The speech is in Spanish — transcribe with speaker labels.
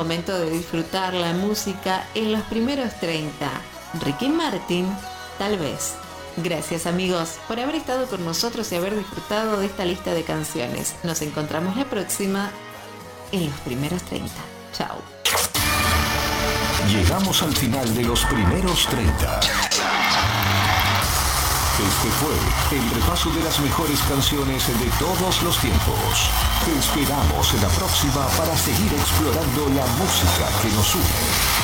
Speaker 1: momento de disfrutar la música en los primeros 30. Ricky Martin, tal vez. Gracias amigos por haber estado con nosotros y haber disfrutado de esta lista de canciones. Nos encontramos la próxima en los primeros 30. Chao.
Speaker 2: Llegamos al final de los primeros 30. Este fue el repaso de las mejores canciones de todos los tiempos. Te esperamos en la próxima para seguir explorando la música que nos une.